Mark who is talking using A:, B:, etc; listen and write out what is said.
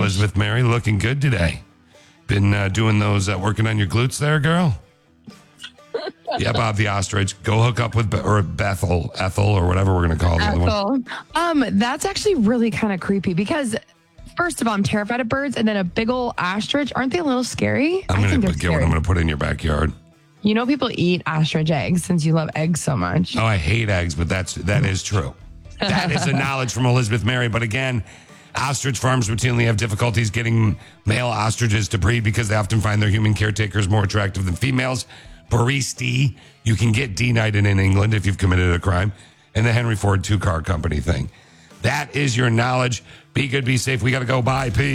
A: Elizabeth Mary. Looking good today. Been doing those, working on your glutes there, girl? Yeah, Bob the Ostrich. Go hook up with Ethel, or whatever we're going to call the other one.
B: That's actually really kind of creepy because, first of all, I'm terrified of birds, and then a big old ostrich. Aren't they a little scary?
A: I'm going to get one I'm going to put in your backyard.
B: You know people eat ostrich eggs since you love eggs so much.
A: Oh, I hate eggs, but that is true. That is the knowledge from Elizabeth Mary. But again, ostrich farms routinely have difficulties getting male ostriches to breed because they often find their human caretakers more attractive than females. Baristi, you can get D-knighted in England if you've committed a crime. And the Henry Ford two-car company thing. That is your knowledge. Be good, be safe. We got to go. Bye. Peace.